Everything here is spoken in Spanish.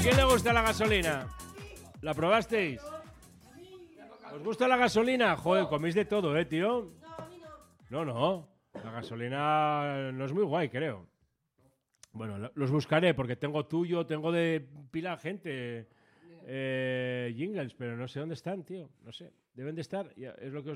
quién le gusta la gasolina? ¿La probasteis? ¿Os gusta la gasolina? Joder, coméis de todo, tío. No. La gasolina no es muy guay, creo. Bueno, los buscaré porque tengo tuyo, tengo de pila gente jingles, pero no sé dónde están, tío. No sé. Deben de estar. Es lo que os